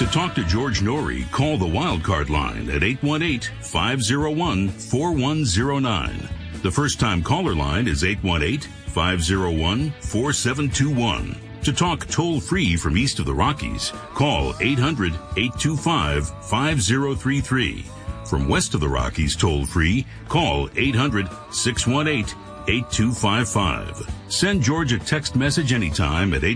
talk to George Norrie, call the Wildcard line at 818-501-4109. The first-time caller line is 818-501-4721. To talk toll-free from east of the Rockies, call 800-825-5033. From west of the Rockies toll-free, call 800-618-8255. Send George a text message anytime at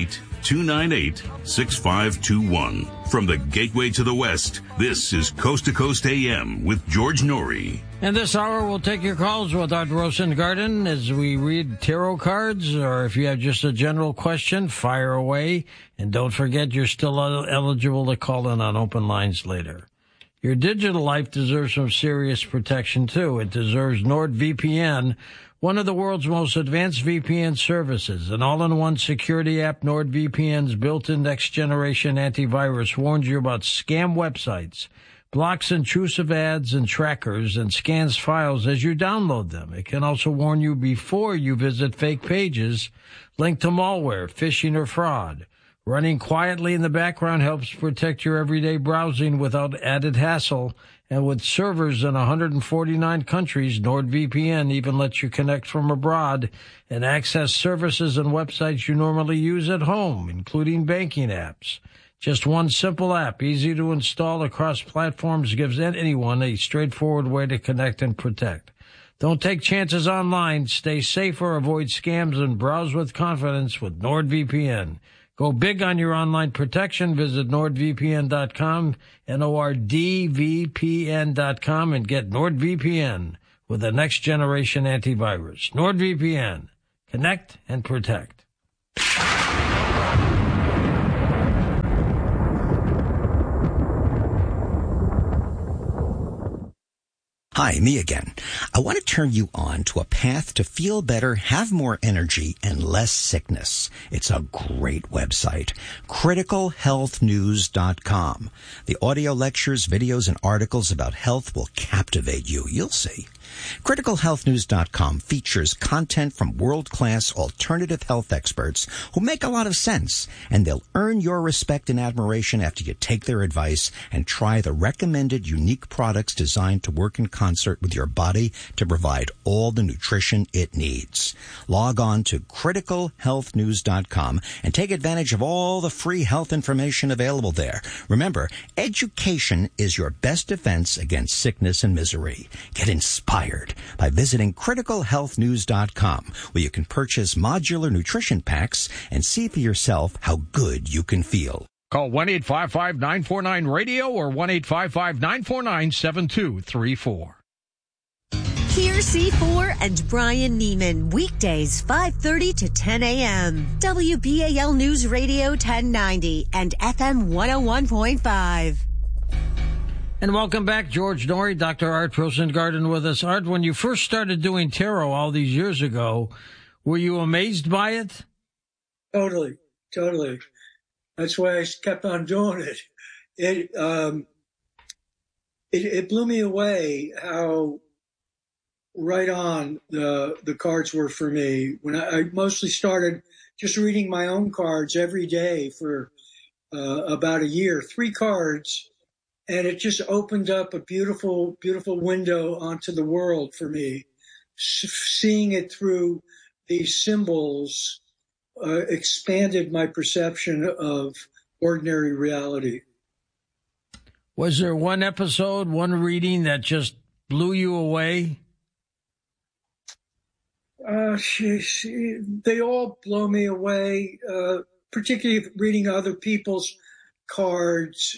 818-298-6521. From the Gateway to the West, this is Coast to Coast AM with George Norrie. And this hour, we'll take your calls with Art Rosengarten as we read tarot cards, or if you have just a general question, fire away. And don't forget, you're still eligible to call in on open lines later. Your digital life deserves some serious protection, too. It deserves NordVPN, one of the world's most advanced VPN services. An all-in-one security app, NordVPN's built-in next-generation antivirus warns you about scam websites, blocks intrusive ads and trackers, and scans files as you download them. It can also warn you before you visit fake pages linked to malware, phishing, or fraud. Running quietly in the background helps protect your everyday browsing without added hassle. And with servers in 149 countries, NordVPN even lets you connect from abroad and access services and websites you normally use at home, including banking apps. Just one simple app, easy to install across platforms, gives anyone a straightforward way to connect and protect. Don't take chances online. Stay safe or avoid scams and browse with confidence with NordVPN. Go big on your online protection. Visit NordVPN.com, NORDVPN.com, and get NordVPN with the next generation antivirus. NordVPN. Connect and protect. Hi, me again. I want to turn you on to a path to feel better, have more energy, and less sickness. It's a great website. CriticalHealthNews.com. The audio lectures, videos, and articles about health will captivate you. You'll see. CriticalHealthNews.com features content from world-class alternative health experts who make a lot of sense, and they'll earn your respect and admiration after you take their advice and try the recommended unique products designed to work in concert with your body to provide all the nutrition it needs. Log on to CriticalHealthNews.com and take advantage of all the free health information available there. Remember, education is your best defense against sickness and misery. Get inspired by visiting CriticalHealthNews.com, where you can purchase modular nutrition packs and see for yourself how good you can feel. Call 1-855-949-RADIO or 1-855-949-7234. Here's C4 and Brian Neiman, weekdays 5:30 to 10 a.m. WBAL News Radio 1090 and FM 101.5. And welcome back, George Norrie, Dr. Art Rosengarten with us. Art, when you first started doing tarot all these years ago, were you amazed by it? Totally. That's why I kept on doing it. It blew me away how right on the cards were for me. When I mostly started just reading my own cards every day for about a year, 3 cards. And it just opened up a beautiful, beautiful window onto the world for me. Seeing it through these symbols expanded my perception of ordinary reality. Was there one episode, one reading that just blew you away? They all blow me away, particularly reading other people's cards.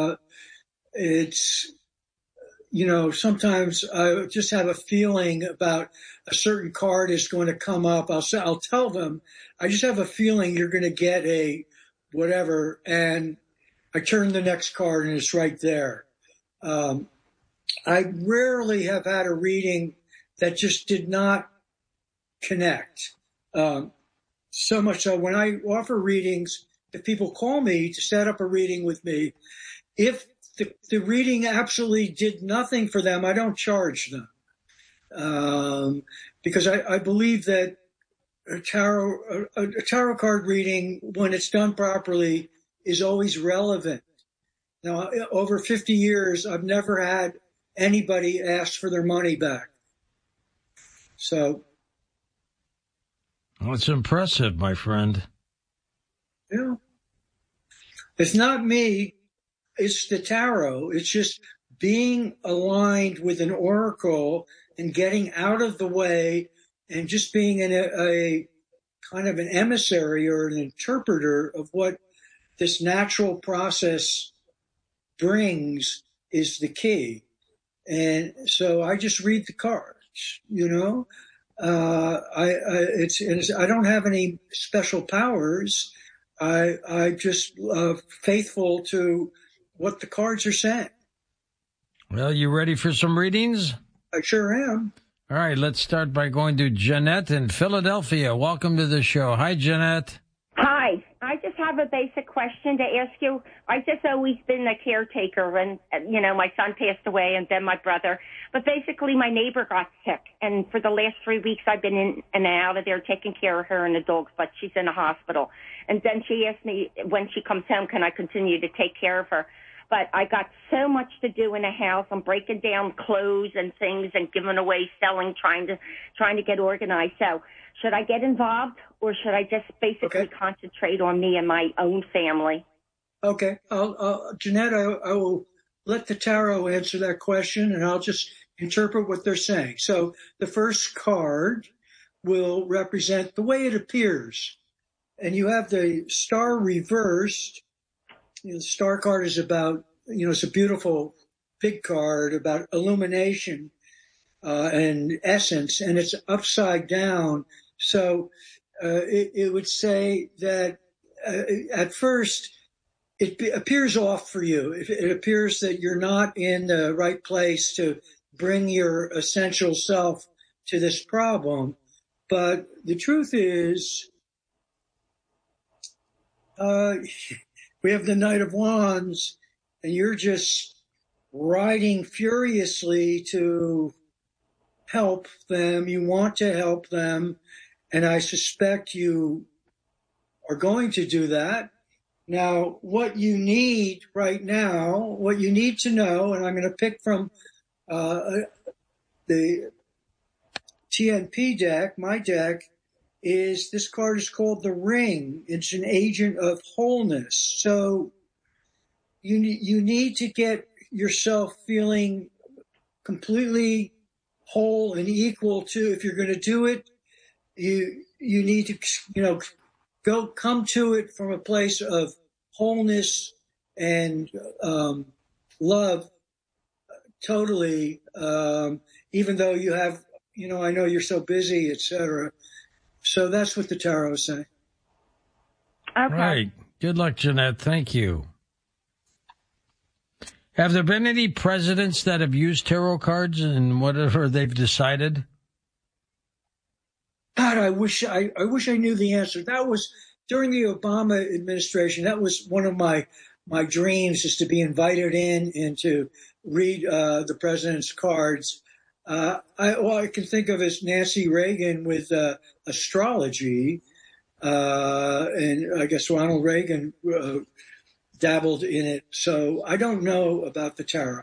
It's, sometimes I just have a feeling about a certain card is going to come up. I'll tell them, I just have a feeling you're going to get a whatever. And I turn the next card and it's right there. I rarely have had a reading that just did not connect. So much so when I offer readings, if people call me to set up a reading with me, if the reading absolutely did nothing for them, I don't charge them. Because I believe that a tarot card reading, when it's done properly, is always relevant. Now, over 50 years, I've never had anybody ask for their money back. So. Well, it's impressive, my friend. Yeah. It's not me. It's the tarot. It's just being aligned with an oracle and getting out of the way and just being a kind of an emissary or an interpreter of what this natural process brings is the key. And so I just read the cards, you know. I don't have any special powers. I just faithful to what the cards are saying. Well, you ready for some readings? I sure am. All right, let's start by going to Jeanette in Philadelphia. Welcome to the show. Hi, Jeanette. Hi. I just have a basic question to ask you. I've just always been a caretaker, and, you know, my son passed away and then my brother. But basically, my neighbor got sick, and for the last 3 weeks, I've been in and out of there taking care of her and the dogs, but she's in a hospital. And then she asked me when she comes home, can I continue to take care of her? But I got so much to do in the house. I'm breaking down clothes and things and giving away, selling, trying to get organized. So should I get involved, or should I just basically concentrate on me and my own family? Okay. Jeanette, I will let the tarot answer that question, and I'll just interpret what they're saying. So the first card will represent the way it appears. And you have the star reversed. You know, the star card is about, you know, it's a beautiful big card about illumination and essence, and it's upside down. So it would say that at first it appears off for you. It appears that you're not in the right place to bring your essential self to this problem. But the truth is, we have the Knight of Wands, and you're just riding furiously to help them. You want to help them, and I suspect you are going to do that. Now, what you need right now, what you need to know, and I'm going to pick from the TNP deck, my deck, is this card is called the Ring. It's an agent of wholeness. So you need to get yourself feeling completely whole and equal to, if you're going to do it, you need to, you know, come to it from a place of wholeness and love totally, even though you have, you know, I know you're so busy, etc. So that's what the tarot is saying. Okay. Right. Good luck, Jeanette. Thank you. Have there been any presidents that have used tarot cards and whatever they've decided? God, I wish I knew the answer. That was during the Obama administration. That was one of my dreams, is to be invited in and to read the president's cards. All I can think of is Nancy Reagan with astrology, and I guess Ronald Reagan dabbled in it. So I don't know about the tarot.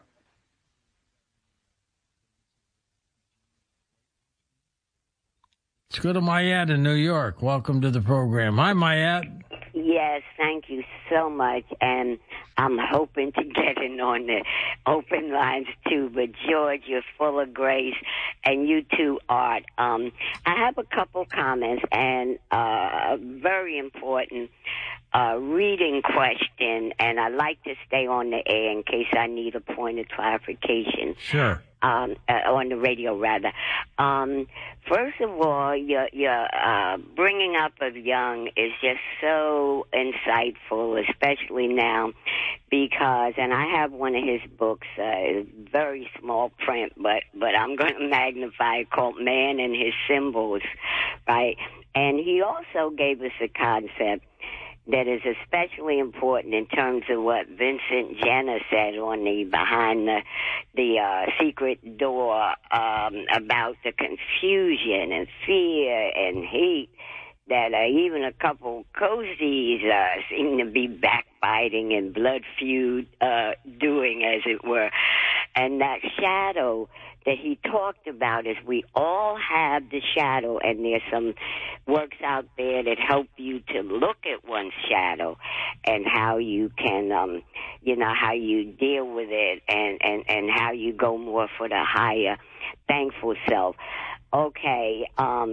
Let's go to Mayat in New York. Welcome to the program. Hi, Mayat. Yes, thank you so much. And I'm hoping to get in on the open lines too. But George, you're full of grace, and you too, Art. I have a couple comments and a very important reading question, and I like to stay on the air in case I need a point of clarification. Sure. On the radio, rather. First of all, your bringing up of Jung is just so insightful, especially now, because, and I have one of his books, very small print, but I'm going to magnify it, called Man and His Symbols, right? And he also gave us a concept that is especially important in terms of what Vincent Jenner said on the behind the secret door about the confusion and fear and hate that even a couple cozies seem to be backbiting and blood feud doing, as it were. And that shadow that he talked about is we all have the shadow, and there's some works out there that help you to look at one's shadow and how you can, how you deal with it and how you go more for the higher thankful self. Okay,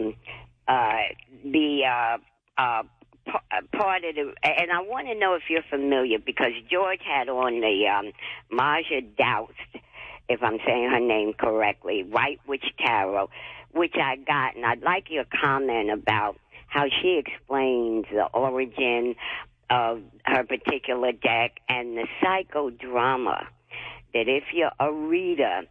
part of the, and I want to know if you're familiar, because George had on the Marja Doust, if I'm saying her name correctly, White Witch Tarot, which I got, and I'd like your comment about how she explains the origin of her particular deck and the psychodrama. That if you're a reader,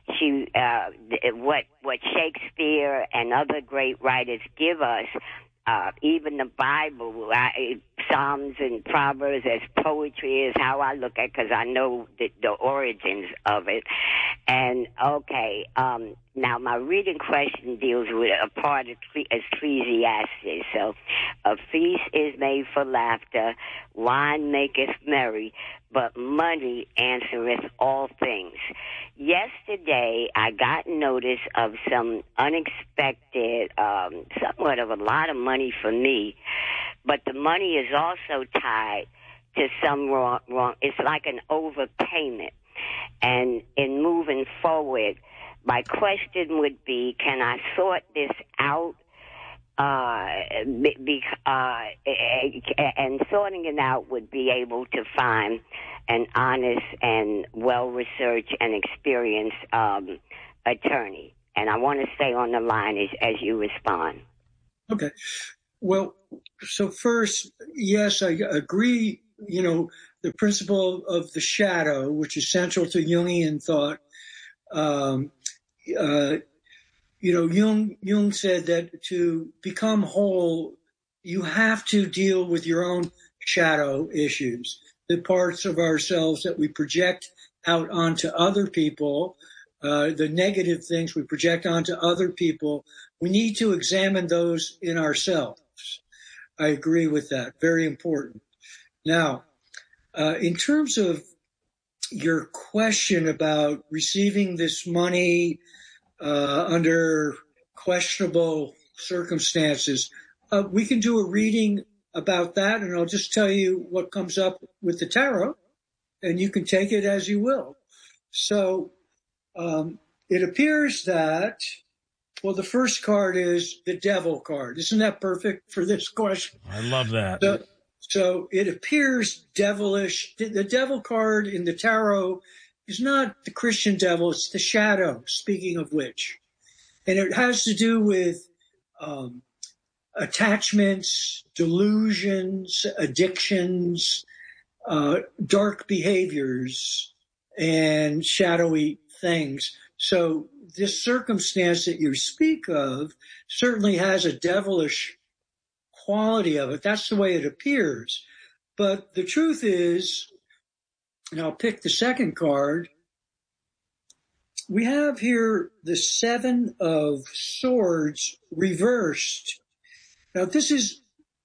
what Shakespeare and other great writers give us, even the Bible, Psalms and Proverbs as poetry is how I look at it, because I know the origins of it. And, okay, now my reading question deals with a part of Ecclesiastes. So, a feast is made for laughter, wine maketh merry, but money answereth all things. Yesterday, I got notice of some unexpected, somewhat of a lot of money for me, but the money is also tied to some wrong. It's like an overpayment. And in moving forward, my question would be, can I sort this out? And sorting it out would be able to find an honest and well-researched and experienced attorney. And I want to stay on the line as you respond. Okay. Well, so first, yes, I agree, the principle of the shadow, which is central to Jungian thought. Jung said that to become whole, you have to deal with your own shadow issues, the parts of ourselves that we project out onto other people, the negative things we project onto other people. We need to examine those in ourselves. I agree with that. Very important. Now, in terms of your question about receiving this money under questionable circumstances, we can do a reading about that, and I'll just tell you what comes up with the tarot, and you can take it as you will. So it appears that, well, the first card is the Devil card. Isn't that perfect for this question? I love that. So it appears devilish. The Devil card in the tarot is not the Christian devil, it's the shadow, speaking of which. And it has to do with attachments, delusions, addictions, dark behaviors, and shadowy things. So this circumstance that you speak of certainly has a devilish quality of it. That's the way it appears. But the truth is, and I'll pick the second card, we have here the Seven of Swords reversed. Now this is,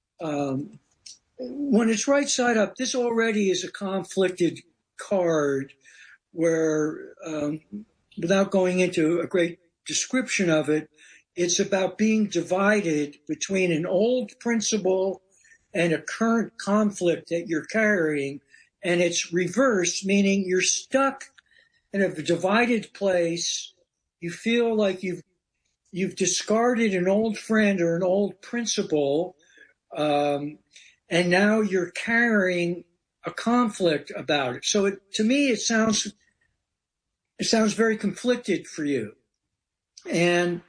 when it's right side up, this already is a conflicted card where, without going into a great description of it, it's about being divided between an old principle and a current conflict that you're carrying. And it's reversed, meaning you're stuck in a divided place. You feel like you've discarded an old friend or an old principle, and now you're carrying a conflict about it. So to me, it sounds very conflicted for you. And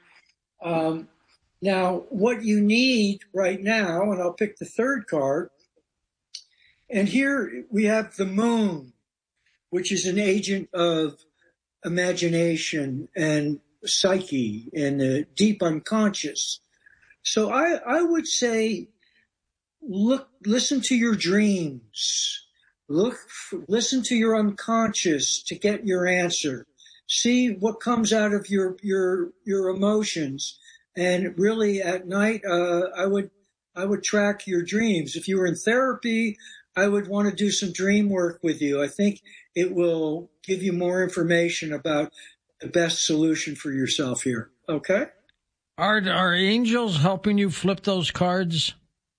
now what you need right now, and I'll pick the third card, and here we have the Moon, which is an agent of imagination and psyche and the deep unconscious. So I would say, listen to your dreams. Listen to your unconscious to get your answer. See what comes out of your emotions. And really at night, I would track your dreams. If you were in therapy, I would want to do some dream work with you. I think it will give you more information about the best solution for yourself here. Okay? Are angels helping you flip those cards?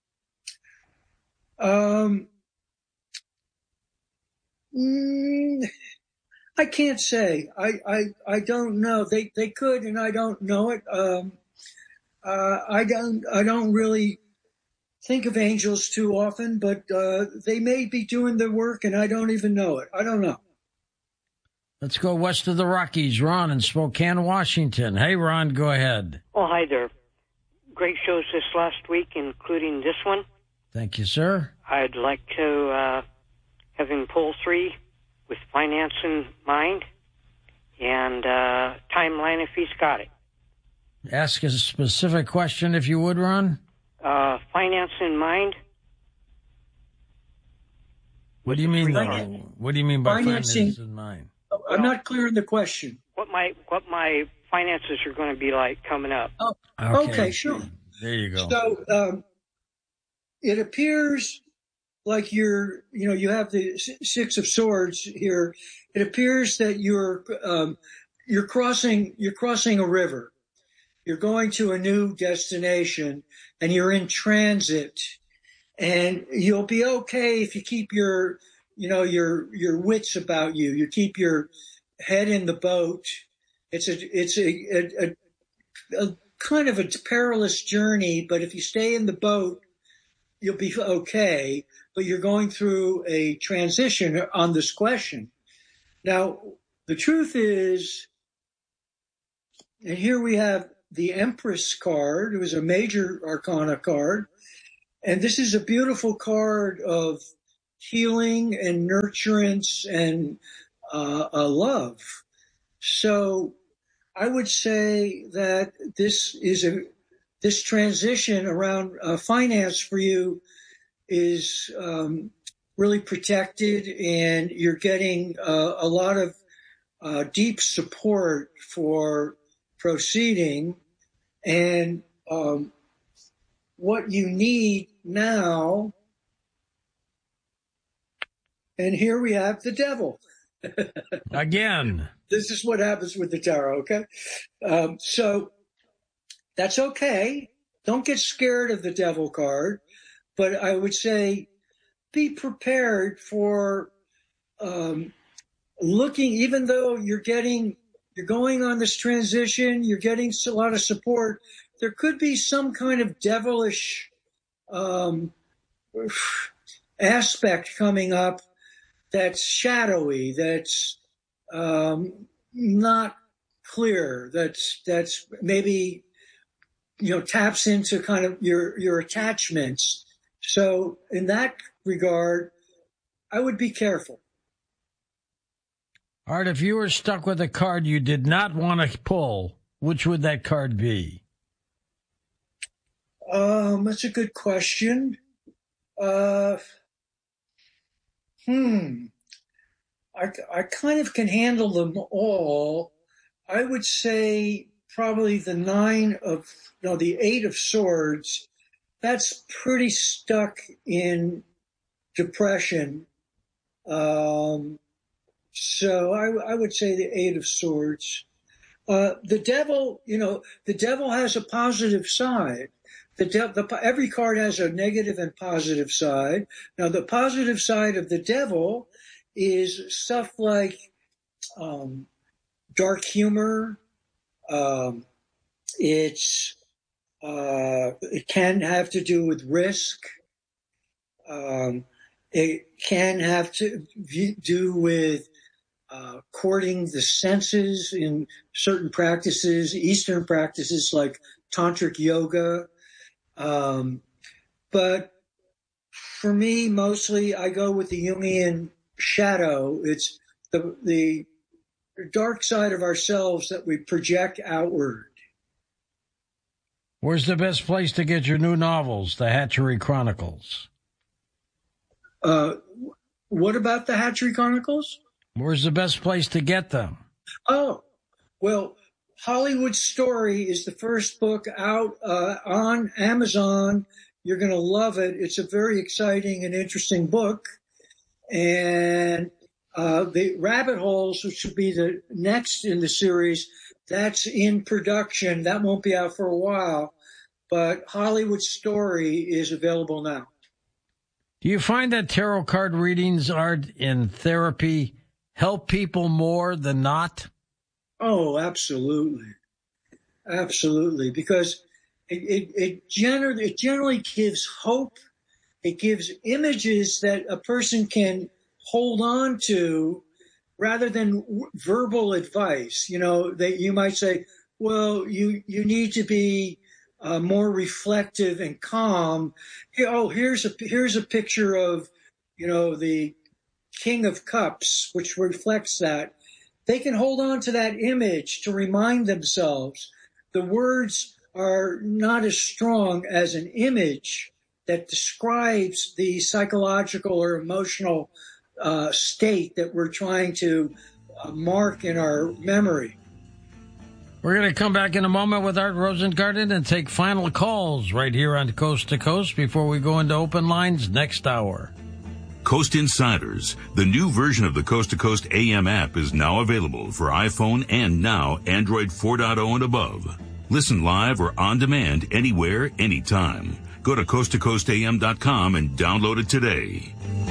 I can't say. I don't know. They could, and I don't know it. I don't really think of angels too often, but they may be doing the work, and I don't even know it. I don't know. Let's go west of the Rockies. Ron in Spokane, Washington. Hey, Ron, go ahead. Oh, hi there. Great shows this last week, including this one. Thank you, sir. I'd like to have him pull 3 with finance in mind and timeline if he's got it. Ask a specific question if you would, Ron. Finance in mind. What do you mean, though? What do you mean by finance in mind? I'm not clear on the question. What my finances are going to be like coming up. Oh, okay, sure. There you go. So it appears like you have the 6 of Swords here. It appears that you're crossing a river. You're going to a new destination, and you're in transit. And you'll be okay if you keep your wits about you. You keep your head in the boat. It's a kind of a perilous journey, but if you stay in the boat, you'll be okay. But you're going through a transition on this question. Now, the truth is, and here we have the Empress card. It was a major arcana card. And this is a beautiful card of healing and nurturance and love. So I would say that this transition around finance for you is really protected, and you're getting a lot of deep support for proceeding. And what you need now, and here we have the devil. Again. This is what happens with the tarot, okay? So that's okay. Don't get scared of the devil card, but I would say be prepared for looking, even though you're going on this transition, you're getting a lot of support, there could be some kind of devilish aspect coming up that's shadowy, that's not clear, that's maybe taps into kind of your attachments. So in that regard, I would be careful. Art, if you were stuck with a card you did not want to pull, which would that card be? That's a good question. I kind of can handle them all. I would say probably the 8 of Swords. That's pretty stuck in depression. So I would say the 8 of Swords. The devil has a positive side. Every card has a negative and positive side. Now, the positive side of the devil is stuff like dark humor. It can have to do with risk. It can have to do with courting the senses in certain practices, Eastern practices like tantric yoga. But for me, mostly I go with the Jungian shadow. It's the dark side of ourselves that we project outward. Where's the best place to get your new novels, the Hatchery Chronicles? What about the Hatchery Chronicles? Where's the best place to get them? Oh, well, Hollywood Story is the first book out on Amazon You're going to love it. It's a very exciting and interesting book. And the Rabbit Holes, which should be the next in the series, that's in production. That won't be out for a while. But Hollywood Story is available now. Do you find that tarot card readings, Art, in therapy help people more than not? Oh, absolutely. Absolutely. Because it generally gives hope. It gives images that a person can hold on to rather than verbal advice. You know, that you might say, well, you need to be more reflective and calm. Here's a picture of, you know, the King of Cups, which reflects that. They can hold on to that image to remind themselves. The words are not as strong as an image that describes the psychological or emotional state that we're trying to mark in our memory. We're going to come back in a moment with Art Rosengarten and take final calls right here on Coast to Coast before we go into open lines next hour. Coast Insiders, the new version of the Coast to Coast AM app, is now available for iPhone and now Android 4.0 and above. Listen live or on demand anywhere, anytime. Go to coasttocoastam.com and download it today.